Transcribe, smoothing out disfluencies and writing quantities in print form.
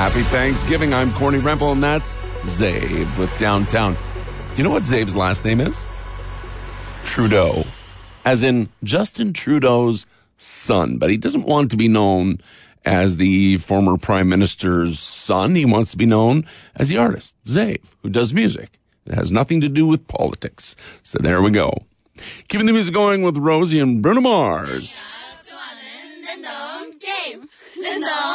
Happy Thanksgiving. I'm Corny Rempel, and that's Zabe with Downtown. Do you know what Zabe's last name is? Trudeau. As in Justin Trudeau's son. But he doesn't want to be known as the former prime minister's son. He wants to be known as the artist, Zabe, who does music. It has nothing to do with politics. So there we go. Keeping the music going with Rosie and Bruno Mars.